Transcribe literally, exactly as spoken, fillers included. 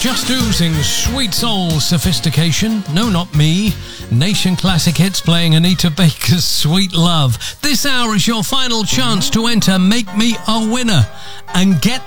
Just oozing sweet soul sophistication. No, not me. Nation Classic Hits playing Anita Baker's Sweet Love. This hour is your final chance to enter Make Me a Winner and get